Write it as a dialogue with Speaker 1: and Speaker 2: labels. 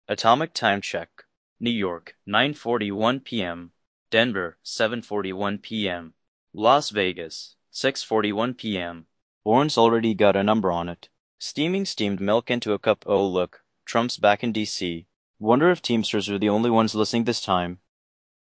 Speaker 1: Atomic time check. New York, 9:41 p.m. Denver, 7:41 p.m. Las Vegas, 6:41 p.m. Warren's already got a number on it. Steaming steamed milk into a cup. Oh look, Trump's back in D.C. Wonder if Teamsters are the only ones listening this time.